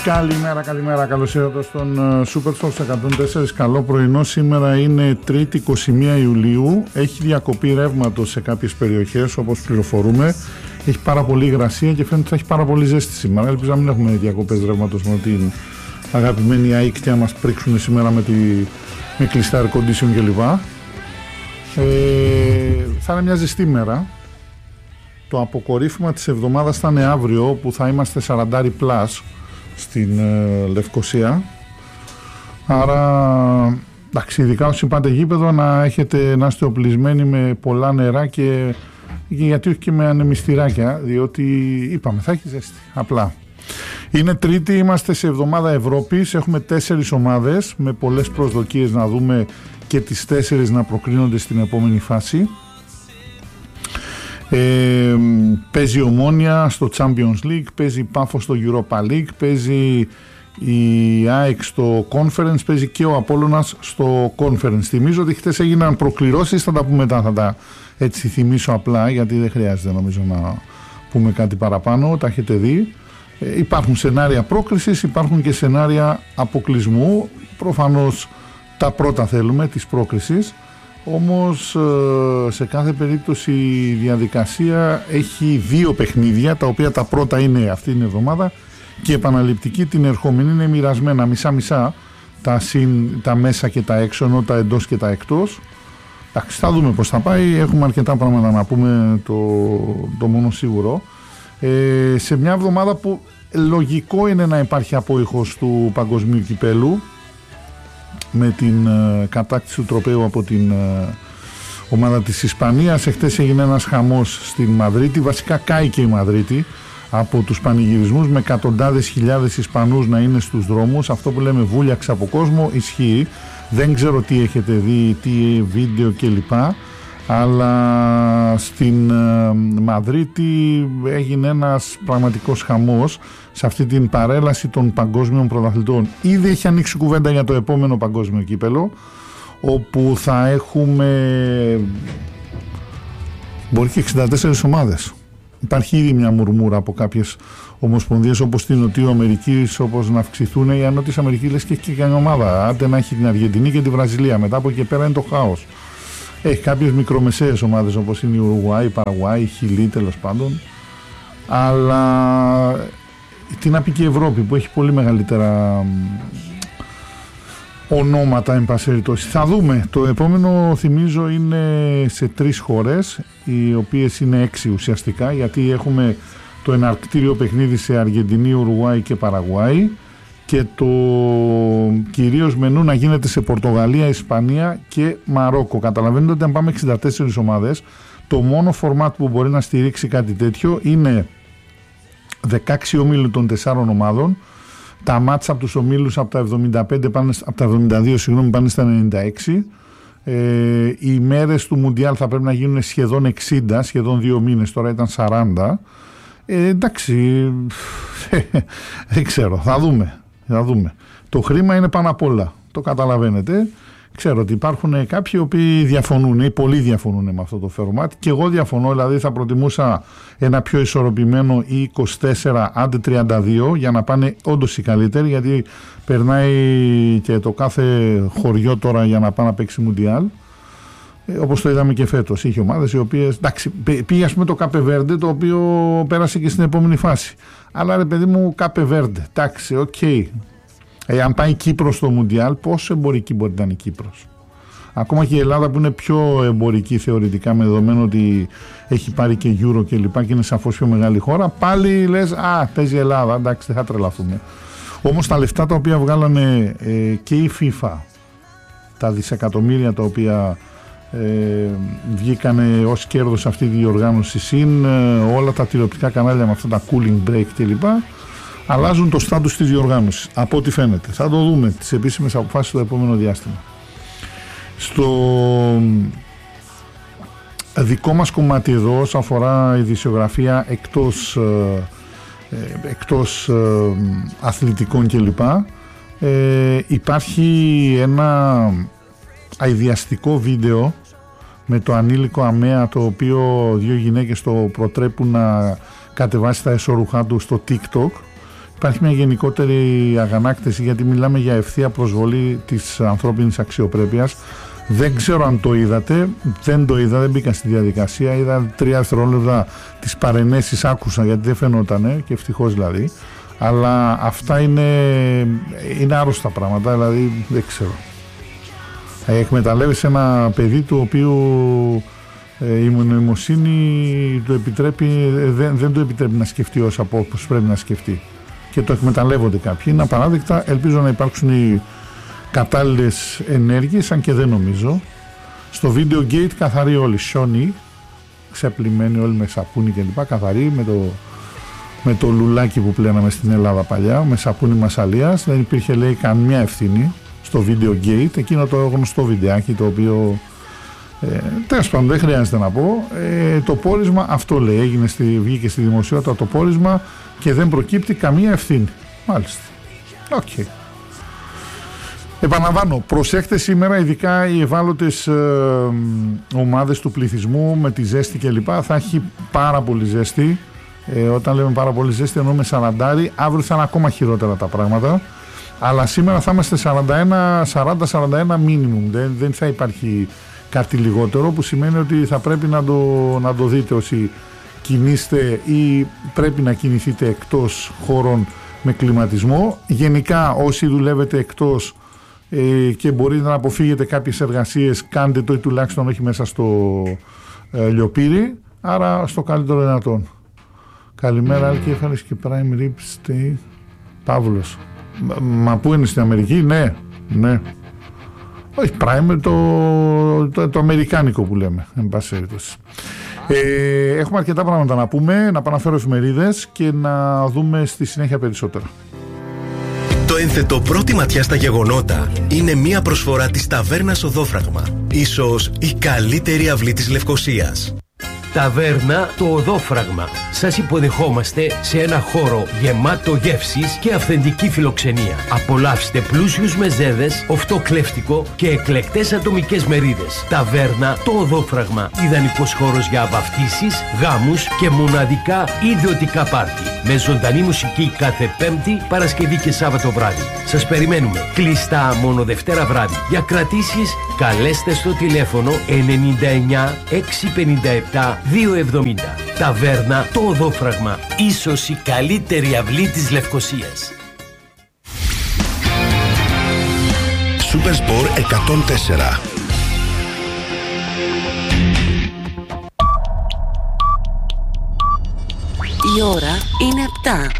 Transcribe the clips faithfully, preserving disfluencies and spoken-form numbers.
Καλημέρα, καλημέρα. Καλώς ήρθατε στον Superstore εκατόν τέσσερα. Καλό πρωινό. Σήμερα είναι Τρίτη είκοσι μία Ιουλίου. Έχει διακοπή ρεύματος σε κάποιες περιοχές, όπως πληροφορούμε. Έχει πάρα πολύ υγρασία και φαίνεται ότι θα έχει πάρα πολύ ζέστη σήμερα. Ελπίζω να μην έχουμε διακοπές ρεύματος με την αγαπημένη ΑΕΚ και να μας πρίξουν σήμερα με, τη, με κλειστά air condition κλπ. Ε, θα είναι μια ζεστή μέρα. Το αποκορύφωμα της εβδομάδας θα είναι αύριο, που θα είμαστε σαράντα πλάς στην ε, Λευκοσία. Άρα, εντάξει, ειδικά όσοι πάτε γήπεδο, να, έχετε, να είστε οπλισμένοι με πολλά νερά και, και γιατί όχι και με ανεμιστηράκια, διότι είπαμε θα έχει ζέστη. Απλά. Είναι Τρίτη, είμαστε σε εβδομάδα Ευρώπης, έχουμε τέσσερις ομάδες με πολλές προσδοκίες να δούμε και τις τέσσερις να προκρίνονται στην επόμενη φάση. Ε, παίζει η Ομόνια στο Champions League, παίζει η Πάφος στο Europa League, παίζει η ΑΕΚ στο Conference, παίζει και ο Απόλλωνας στο Conference. Θυμίζω ότι χτες έγιναν προκληρώσεις, θα τα πούμε μετά, θα τα έτσι θυμίσω απλά, γιατί δεν χρειάζεται νομίζω να πούμε κάτι παραπάνω, τα έχετε δει. Ε, υπάρχουν σενάρια πρόκρισης, υπάρχουν και σενάρια αποκλεισμού. Προφανώς τα πρώτα θέλουμε, της πρόκρισης. Όμως σε κάθε περίπτωση η διαδικασία έχει δύο παιχνίδια, τα οποία τα πρώτα είναι αυτή την εβδομάδα και επαναληπτική την ερχόμενη είναι μοιρασμένα μισά-μισά, τα, συν, τα μέσα και τα έξω, ενώ τα εντός και τα εκτός. Εντάξει, θα δούμε πώς θα πάει, έχουμε αρκετά πράγματα να πούμε, το, το μόνο σίγουρο. Ε, σε μια εβδομάδα που λογικό είναι να υπάρχει απόϊχος του Παγκοσμίου Κυπέλου, με την uh, κατάκτηση του τροπαίου από την uh, ομάδα της Ισπανίας. Εχθές έγινε ένας χαμός στην Μαδρίτη, βασικά κάηκε η Μαδρίτη από τους πανηγυρισμούς, με εκατοντάδες χιλιάδες Ισπανούς να είναι στους δρόμους. Αυτό που λέμε βούλιαξε από κόσμο ισχύει. Δεν ξέρω τι έχετε δει, τι βίντεο κλπ, αλλά στην uh, Μαδρίτη έγινε ένας πραγματικός χαμός σε αυτή την παρέλαση των παγκόσμιων πρωταθλητών. Ήδη έχει ανοίξει κουβέντα για το επόμενο παγκόσμιο κύπελο, όπου θα έχουμε μπορεί και εξήντα τέσσερις ομάδες. Υπάρχει ήδη μια μουρμούρα από κάποιες ομοσπονδίες, όπως την Νοτιού Αμερική, όπως να αυξηθούν. Η Νότια Αμερική λες και έχει καμιά ομάδα. Άντε να έχει την Αργεντινή και τη Βραζιλία. Μετά από εκεί πέρα είναι το χάος. Έχει κάποιες μικρομεσαίες ομάδες, όπως είναι η Ουρουγουάη, η Παραγουάη, η Χιλή, τέλος πάντων. Αλλά τι να πει και η Ευρώπη, που έχει πολύ μεγαλύτερα ονόματα, εν πάση περιπτώσει. Θα δούμε. Το επόμενο, θυμίζω, είναι σε τρεις χώρες, οι οποίες είναι έξι ουσιαστικά, γιατί έχουμε το εναρκτήριο παιχνίδι σε Αργεντινή, Ουρουγουάη και Παραγουάη, και το κυρίως μενού να γίνεται σε Πορτογαλία, Ισπανία και Μαρόκο. Καταλαβαίνετε ότι αν πάμε εξήντα τέσσερις ομάδες, το μόνο φορμάτ που μπορεί να στηρίξει κάτι τέτοιο είναι δεκαέξι ομίλου των τεσσάρων ομάδων. Τα μάτσα από τους ομίλους από τα εβδομήντα πέντε πάνε, από τα εβδομήντα δύο συγγνώμη, πάνε στα ενενήντα έξι. Ε, οι μέρες του Μουντιάλ θα πρέπει να γίνουν σχεδόν εξήντα, σχεδόν δύο μήνες, τώρα ήταν σαράντα. Ε, εντάξει, δεν ξέρω, θα δούμε. Θα δούμε. Το χρήμα είναι πάνω απ' όλα. Το καταλαβαίνετε. Ξέρω ότι υπάρχουν κάποιοι οι οποίοι διαφωνούν ή πολλοί διαφωνούν με αυτό το φορμάτ, και εγώ διαφωνώ. Δηλαδή θα προτιμούσα ένα πιο ισορροπημένο ή είκοσι τέσσερα άντε τριάντα δύο για να πάνε όντως οι καλύτεροι, γιατί περνάει και το κάθε χωριό τώρα για να πάει να παίξει Μουντιάλ. Ε, όπως το είδαμε και φέτος. Είχε ομάδες οι οποίες. Εντάξει, πήγε ας πούμε το Κάπε Βέρντε, το οποίο πέρασε και στην επόμενη φάση. Αλλά ρε παιδί μου, Κάπε Βέρντε. Εντάξει, οκ. Okay. Ε, αν πάει Κύπρος στο Μουντιάλ, πόσο εμπορική μπορεί να είναι η Κύπρος? Ακόμα και η Ελλάδα, που είναι πιο εμπορική θεωρητικά, με δεδομένο ότι έχει πάρει και Euro και λοιπά και είναι σαφώς πιο μεγάλη χώρα, πάλι λες, α, παίζει η Ελλάδα, εντάξει, δεν θα τρελαθούμε. Όμως τα λεφτά τα οποία βγάλανε ε, και η FIFA, τα δισεκατομμύρια τα οποία ε, βγήκανε ως κέρδος αυτή τη διοργάνωση, συν ε, όλα τα τηλεοπτικά κανάλια με αυτά τα cooling break κλπ, αλλάζουν το στάτους της διοργάνωσης, από ό,τι φαίνεται. Θα το δούμε τις επίσημες αποφάσεις στο επόμενο διάστημα. Στο δικό μας κομμάτι εδώ, όσο αφορά ειδησιογραφία εκτός, ε, εκτός ε, αθλητικών κλπ, ε, υπάρχει ένα αηδιαστικό βίντεο με το ανήλικο αμαία, το οποίο δύο γυναίκες το προτρέπουν να κατεβάσει τα εσωρουχά του στο TikTok, υπάρχει μια γενικότερη αγανάκτηση, γιατί μιλάμε για ευθεία προσβολή της ανθρώπινης αξιοπρέπειας. Δεν ξέρω αν το είδατε, δεν το είδα, δεν μπήκα στη διαδικασία. Είδα τρία δευτερόλεπτα τις παρενέσεις, άκουσα γιατί δεν φαινότανε, και ευτυχώς δηλαδή. Αλλά αυτά είναι, είναι άρρωστα πράγματα, δηλαδή δεν ξέρω. Εκμεταλλεύεσαι ένα παιδί του οποίου η νοημοσύνη το επιτρέπει, δεν, δεν το επιτρέπει να σκεφτεί ως από όπως πρέπει να σκεφτεί, και το εκμεταλλεύονται κάποιοι. Είναι απαράδεκτα. Ελπίζω να υπάρξουν οι κατάλληλες ενέργειες, αν και δεν νομίζω. Στο Video Gate καθαροί όλοι, σιόνι, ξεπλημμένοι όλοι με σαπούνι κλπ, καθαροί με το, με το λουλάκι που πλέναμε στην Ελλάδα παλιά, με σαπούνι μασαλίας. Δεν υπήρχε, λέει, καμία ευθύνη στο Video Gate, εκείνο το γνωστό βιντεάκι το οποίο ε, τέλος πάντων δεν χρειάζεται να πω. Ε, το πόρισμα αυτό λέει, έγινε στη, βγήκε στη δημοσιότητα το πόρισμα και δεν προκύπτει καμία ευθύνη. Μάλιστα. Οκ. Okay. Επαναλαμβάνω, προσέχτε σήμερα, ειδικά οι ευάλωτες ε, ομάδες του πληθυσμού, με τη ζέστη κλπ. Θα έχει πάρα πολύ ζέστη. Ε, όταν λέμε πάρα πολύ ζέστη εννοούμε σαραντάρι. Αύριο θα είναι ακόμα χειρότερα τα πράγματα. Αλλά σήμερα θα είμαστε σαράντα σαράντα ένα minimum. Δεν, δεν θα υπάρχει κάτι λιγότερο, που σημαίνει ότι θα πρέπει να το, να το δείτε όσοι κινείστε ή πρέπει να κινηθείτε εκτός χώρων με κλιματισμό. Γενικά όσοι δουλεύετε εκτός ε, και μπορείτε να αποφύγετε κάποιες εργασίες, κάντε το, ή τουλάχιστον όχι μέσα στο ε, λιοπύρι, άρα στο καλύτερο δυνατόν. Καλημέρα, Άλκη, έφερες και prime rib steak. Παύλος. Μα πού είναι, στην Αμερική? Ναι, ναι. Όχι, prime, το, το, το αμερικάνικο που λέμε, εν πάση περιπτώσει. Ε, έχουμε αρκετά πράγματα να πούμε, να πάω να φέρω εφημερίδες και να δούμε στη συνέχεια περισσότερα. Το ένθετο πρώτη ματιά στα γεγονότα είναι μια προσφορά της Ταβέρνας Οδόφραγμα. Ίσως η καλύτερη αυλή της Λευκωσίας. Ταβέρνα το Οδόφραγμα. Σας υποδεχόμαστε σε ένα χώρο γεμάτο γεύσεις και αυθεντική φιλοξενία. Απολαύστε πλούσιους μεζέδες, οφτοκλεύτικο και εκλεκτές ατομικές μερίδες. Ταβέρνα το Οδόφραγμα. Ιδανικός χώρος για βαφτίσεις, γάμους και μοναδικά ιδιωτικά πάρτι. Με ζωντανή μουσική κάθε Πέμπτη, Παρασκευή και Σάββατο βράδυ. Σας περιμένουμε. Κλειστά μόνο Δευτέρα βράδυ. Για κρατήσεις καλέστε στο τηλέφωνο ενενήντα εννιά εξακόσια πενήντα επτά διακόσια εβδομήντα. Ταβέρνα το Οδόφραγμα. Ίσως η καλύτερη αυλή της Λευκωσίας. Supersport εκατόν τέσσερα. Η ώρα είναι επτά.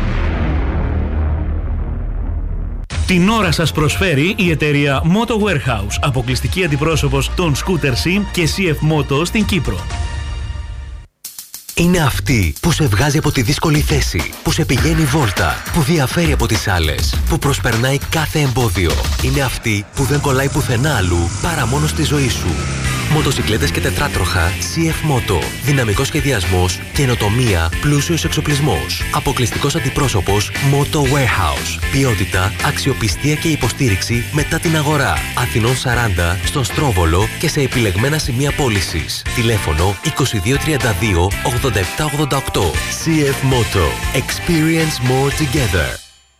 Την ώρα σας προσφέρει η εταιρεία Moto Warehouse, αποκλειστική αντιπρόσωπος των Scooter Sim και σι εφ Moto στην Κύπρο. Είναι αυτή που σε βγάζει από τη δύσκολη θέση, που σε πηγαίνει βόλτα, που διαφέρει από τις άλλες, που προσπερνάει κάθε εμπόδιο. Είναι αυτή που δεν κολλάει πουθενά αλλού παρά μόνο στη ζωή σου. Μοτοσικλέτες και τετράτροχα σι εφ Moto. Δυναμικός σχεδιασμός, καινοτομία, πλούσιος εξοπλισμός. Αποκλειστικός αντιπρόσωπος Moto Warehouse. Ποιότητα, αξιοπιστία και υποστήριξη μετά την αγορά. Αθηνών σαράντα, στον Στρόβολο και σε επιλεγμένα σημεία πώλησης. Τηλέφωνο είκοσι δύο τριάντα δύο ογδόντα επτά ογδόντα οκτώ. σι εφ Moto. Experience more together.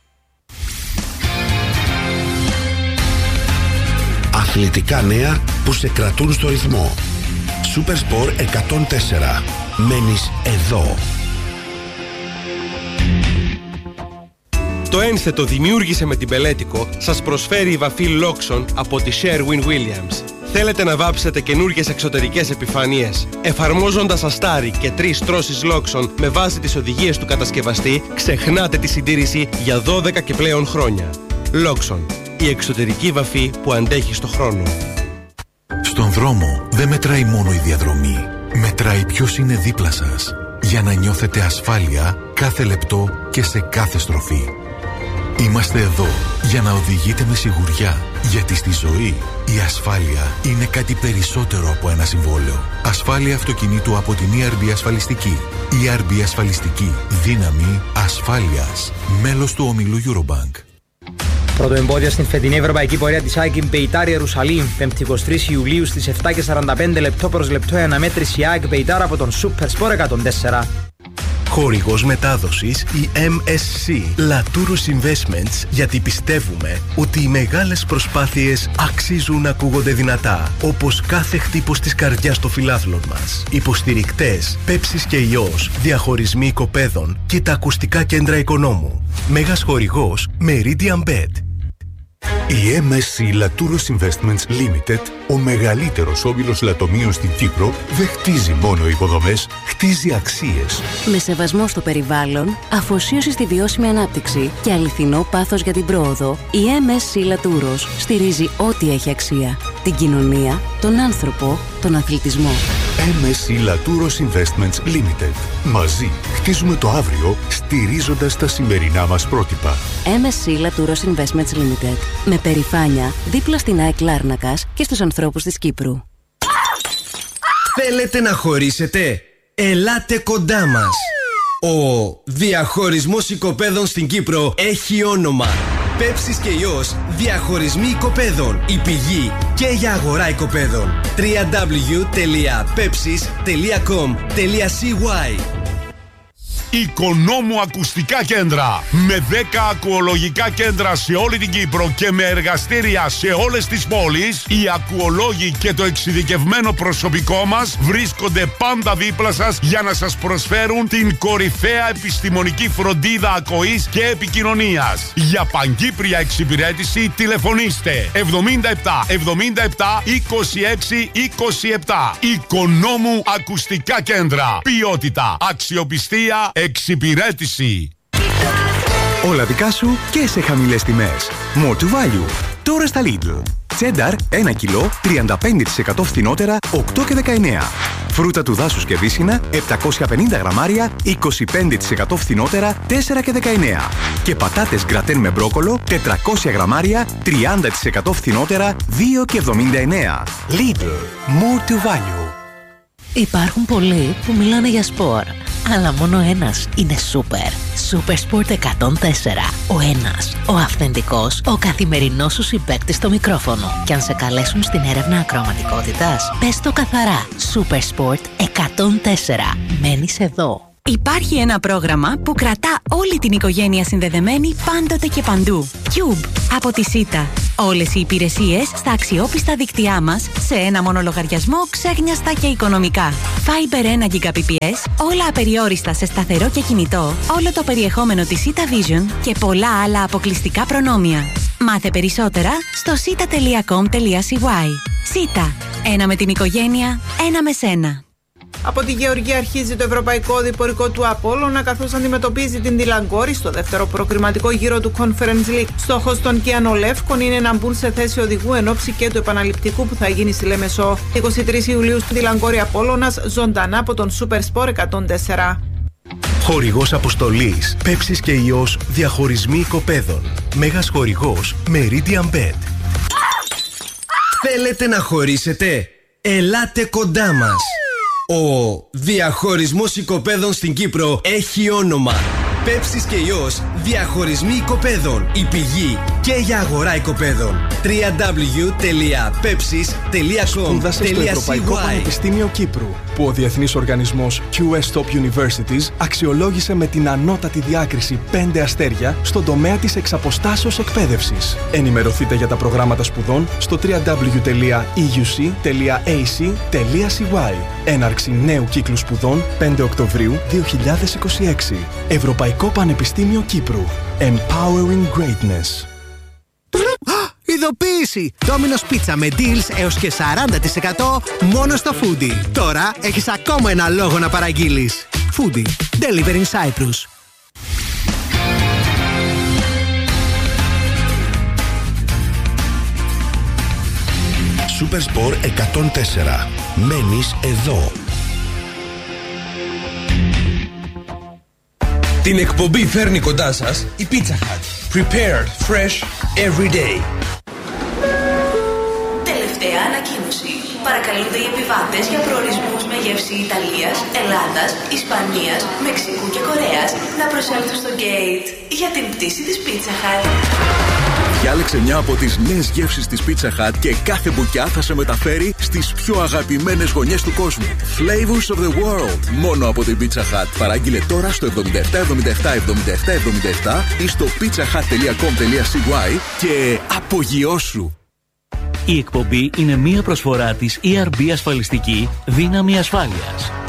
Αθλητικά νέα που σε κρατούν στο ρυθμό. Supersport εκατόν τέσσερα. Μένεις εδώ. Το ένθετο δημιούργησε με την Πελέτικο σας προσφέρει η βαφή Loxon από τη Sherwin-Williams. Θέλετε να βάψετε καινούργιες εξωτερικές επιφανείες εφαρμόζοντας αστάρι και τρεις τρώσεις Loxon με βάση τις οδηγίες του κατασκευαστή? Ξεχνάτε τη συντήρηση για δώδεκα και πλέον χρόνια. Loxon. Η εξωτερική βαφή που αντέχει στο χρόνο. Στον δρόμο δεν μετράει μόνο η διαδρομή. Μετράει ποιος είναι δίπλα σας. Για να νιώθετε ασφάλεια κάθε λεπτό και σε κάθε στροφή. Είμαστε εδώ για να οδηγείτε με σιγουριά. Γιατί στη ζωή η ασφάλεια είναι κάτι περισσότερο από ένα συμβόλαιο. Ασφάλεια αυτοκινήτου από την ι αρ μπι Ασφαλιστική. ι αρ μπι Ασφαλιστική. Δύναμη ασφάλειας. Μέλος του ομίλου Eurobank. Πρώτο εμπόδιο στην φετινή ευρωπαϊκή πορεία της ΑΕΚ Μπεϊτάρ Ιερουσαλήμ, πέμπτη εικοστή τρίτη Ιουλίου στις επτά και σαράντα πέντε λεπτό προς λεπτό η αναμέτρηση ΑΕΚ Μπεϊτάρ από τον Supersport εκατόν τέσσερα. Χορηγός μετάδοσης η εμ ες σι Latourus Investments, γιατί πιστεύουμε ότι οι μεγάλες προσπάθειες αξίζουν να ακούγονται δυνατά, όπως κάθε χτύπος της καρδιάς των φιλάθλων μας. Υποστηρικτές Πέψης και Ιός, διαχωρισμοί οικοπαίδων και τα ακουστικά κέντρα Οικονόμου. Μέγας χορηγός Meridian Bet. Η εμ ες σι Latourus Investments Limited, ο μεγαλύτερος όμιλος λατομείων στην Κύπρο, δεν χτίζει μόνο υποδομές, χτίζει αξίες. Με σεβασμό στο περιβάλλον, αφοσίωση στη βιώσιμη ανάπτυξη και αληθινό πάθος για την πρόοδο, η εμ ες σι Latourus στηρίζει ό,τι έχει αξία. Την κοινωνία, τον άνθρωπο, τον αθλητισμό. εμ ες σι Latourus Investments Limited. Μαζί χτίζουμε το αύριο, στηρίζοντας τα σημερινά μας πρότυπα. εμ ες σι Latourus Investments Limited. Με περηφάνεια δίπλα στην ΑΕΚ Λάρνακας και στους ανθρώπους της Κύπρου. Θέλετε να χωρίσετε? Ελάτε κοντά μας. Ο διαχωρισμός οικοπαίδων στην Κύπρο έχει όνομα. Πέψης και Ιός, διαχωρισμοί οικοπαίδων. Η πηγή και για αγορά οικοπαίδων. double-u double-u double-u τελεία pepsis τελεία com τελεία c y. Οικονόμου Ακουστικά Κέντρα. Με δέκα ακουολογικά κέντρα σε όλη την Κύπρο και με εργαστήρια σε όλες τις πόλεις, οι ακουολόγοι και το εξειδικευμένο προσωπικό μας βρίσκονται πάντα δίπλα σας για να σας προσφέρουν την κορυφαία επιστημονική φροντίδα ακοής και επικοινωνίας. Για παγκύπρια εξυπηρέτηση τηλεφωνήστε εβδομήντα επτά εβδομήντα επτά είκοσι έξι είκοσι επτά. Οικονόμου Ακουστικά Κέντρα. Ποιότητα, αξιοπιστία, εξυπηρέτηση. Όλα δικά σου και σε χαμηλές τιμές. More to value. Τώρα στα Lidl. Τσένταρ ένα κιλό, τριάντα πέντε τοις εκατό φθηνότερα, οκτώ και δεκαεννέα. Φρούτα του δάσους και βύσσινα, επτακόσια πενήντα γραμμάρια, είκοσι πέντε τοις εκατό φθηνότερα, τέσσερα και δεκαεννέα. Και πατάτες γκρατέν με μπρόκολο, τετρακόσια γραμμάρια, τριάντα τοις εκατό φθηνότερα, δύο και εβδομήντα εννέα. Lidl. More to value. Υπάρχουν πολλοί που μιλάνε για σπορ, αλλά μόνο ένας είναι σούπερ. Super Sport εκατόν τέσσερα. Ο ένας, ο αυθεντικός, ο καθημερινός σου συμπαίκτης στο μικρόφωνο. Και αν σε καλέσουν στην έρευνα ακροαματικότητας, πες το καθαρά. Super Sport εκατόν τέσσερα. Μένεις εδώ. Υπάρχει ένα πρόγραμμα που κρατά όλη την οικογένεια συνδεδεμένη πάντοτε και παντού. Cube από τη ΣΥΤΑ. Όλες οι υπηρεσίες στα αξιόπιστα δίκτυά μας σε ένα μόνο λογαριασμό, ξέγνιαστα και οικονομικά. Fiber ένα Gbps, όλα απεριόριστα σε σταθερό και κινητό, όλο το περιεχόμενο της ΣΥΤΑ Vision και πολλά άλλα αποκλειστικά προνόμια. Μάθε περισσότερα στο σίτα τελεία κομ τελεία σι γουάι. ΣΥΤΑ. Ένα με την οικογένεια, ένα με σένα. Από τη Γεωργία αρχίζει το ευρωπαϊκό διπορικό του Απόλλωνα, καθώς αντιμετωπίζει την Τιλαγκόρη στο δεύτερο προκριματικό γύρο του Conference League. Στόχος των Κιανολεύκων είναι να μπουν σε θέση οδηγού εν ώψη και του επαναληπτικού που θα γίνει στη Λέμεσό. είκοσι τρεις Ιουλίου στην Τιλαγκόρη Απόλλωνας, ζωντανά από τον Super Sport εκατόν τέσσερα. Χορηγός αποστολής Πέψης και Ιός, διαχωρισμοί οικοπαίδων. Μέγας χορηγός Meridian Bet. Θέλετε να χωρίσετε? Ελάτε κοντά μας. Ο διαχωρισμός οικοπαίδων στην Κύπρο έχει όνομα. Πέψης και Ιός, διαχωρισμοί οικοπαίδων. Η πηγή και για αγορά οικοπαίδων. double-u double-u double-u τελεία pepsis τελεία com Σπούδασε στο Ευρωπαϊκό Πανεπιστήμιο Κύπρου, που ο διεθνής οργανισμός κιου ες Top Universities αξιολόγησε με την ανώτατη διάκριση πέντε αστέρια στον τομέα της εξαποστάσεως εκπαίδευσης. Ενημερωθείτε για τα προγράμματα σπουδών στο double-u double-u double-u τελεία ι γιου σι τελεία έι σι τελεία σι γουάι. Έναρξη νέου κύκλου σπουδών πέντε Οκτωβρίου δύο χιλιάδες είκοσι έξι. Ευρωπαϊκό Πανεπιστήμιο Κύπρου. Empowering Greatness. Ειδοποίηση! Domino's Pizza με deals έως και σαράντα τοις εκατό μόνο στο Foodie. Τώρα έχεις ακόμα ένα λόγο να παραγγείλεις. Foodie. Deliver in Cyprus. Super Sport εκατόν τέσσερα. Μένεις εδώ. Την εκπομπή φέρνει κοντά σας η Pizza Hut. Prepared, fresh, every day. Τελευταία ανακοίνωση. Παρακαλούνται οι επιβάτες για προορισμούς με γεύση Ιταλίας, Ελλάδας, Ισπανίας, Μεξικού και Κορέας να προσέλθουν στο gate για την πτήση της Pizza Hut. Διάλεξε μια από τις νέες γεύσεις της Pizza Hut και κάθε μπουκιά θα σε μεταφέρει στις πιο αγαπημένες γωνιές του κόσμου. Flavors of the world. Μόνο από την Pizza Hut. Παράγγειλε τώρα στο εβδομήντα επτά εβδομήντα επτά εβδομήντα επτά εβδομήντα επτά ή στο pizzahut τελεία com τελεία c y και απογειώσου. Η εκπομπή είναι μία προσφορά της ι αρ μπι Ασφαλιστική Δύναμη Ασφάλειας.